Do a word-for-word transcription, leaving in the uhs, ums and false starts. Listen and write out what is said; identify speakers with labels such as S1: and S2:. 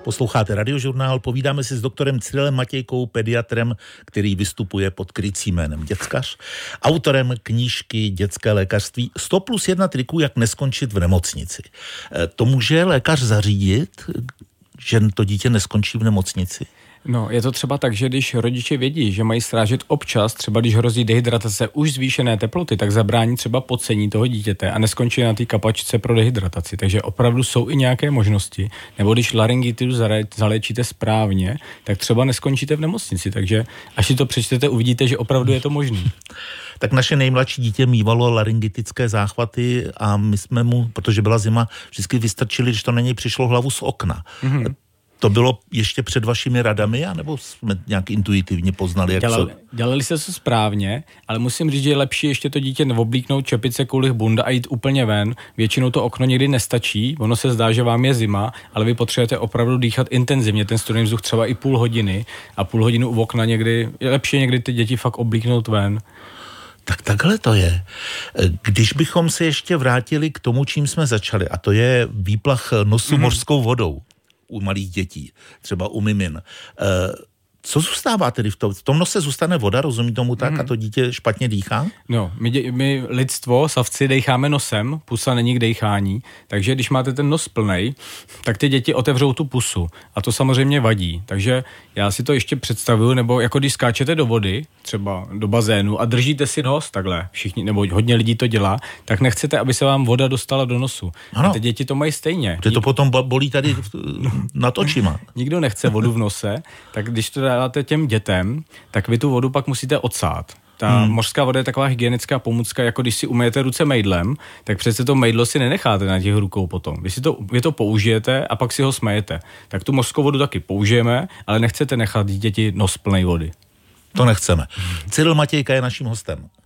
S1: Posloucháte Radiožurnál, povídáme si s doktorem Cyrilem Matějkou, pediatrem, který vystupuje pod krycím jménem Děckař, autorem knížky Dětské lékařství sto plus jedna triků, jak neskončit v nemocnici. To může lékař zařídit, že to dítě neskončí v nemocnici?
S2: No, je to třeba tak, že když rodiče vědí, že mají strážit občas, třeba když hrozí dehydratace už zvýšené teploty, tak zabrání třeba pocení toho dítěte a neskončí na té kapačce pro dehydrataci. Takže opravdu jsou i nějaké možnosti. Nebo když laryngitidu zaléčíte správně, tak třeba neskončíte v nemocnici. Takže až si to přečtete, uvidíte, že opravdu je to možné.
S1: Tak naše nejmladší dítě mívalo laryngitické záchvaty a my jsme mu, protože byla zima, vždycky vystrčili, když to na něj přišlo, hlavu z okna. Mm-hmm. To bylo ještě před vašimi radami, anebo jsme nějak intuitivně poznali, jak
S2: Dělali,
S1: co?
S2: Dělali se to správně, ale musím říct, že je lepší ještě to dítě neoblíknout, čepit se kulich bunda a jít úplně ven. Většinou to okno někdy nestačí, ono se zdá, že vám je zima, ale vy potřebujete opravdu dýchat intenzivně, ten studený vzduch třeba i půl hodiny a půl hodinu u okna někdy, je lepší někdy ty děti fakt oblíknout ven.
S1: Tak takhle to je. Když bychom se ještě vrátili k tomu, čím jsme začali, a to je výplach nosu mm-hmm. mořskou vodou u malých dětí, třeba u mimin. Co zůstává tedy v tom? V tom nose zůstane voda, rozumí tomu tak, mm. a to dítě špatně dýchá?
S2: No, my, dě, my lidstvo, savci, dejcháme nosem, pusa není k dejchání, takže když máte ten nos plnej, tak ty děti otevřou tu pusu a to samozřejmě vadí. Takže já si to ještě představuju, nebo jako když skáčete do vody, třeba do bazénu a držíte si nos takhle, všichni, nebo hodně lidí to dělá, tak nechcete, aby se vám voda dostala do nosu. Ano. A ty děti to mají stejně.
S1: Protože to potom bolí tady nad očima.
S2: Nikdo nechce vodu v nose, tak když to dáte těm dětem, tak vy tu vodu pak musíte odsát. Ta hmm. mořská voda je taková hygienická pomůcka, jako když si umyjete ruce mejdlem, tak přece to mejdlo si nenecháte na těch rukou potom. Vy si to, vy to použijete a pak si ho smejete. Tak tu mořskou vodu taky použijeme, ale nechcete nechat děti nos plnej vody.
S1: To nechceme. Cyril Matějka je naším hostem.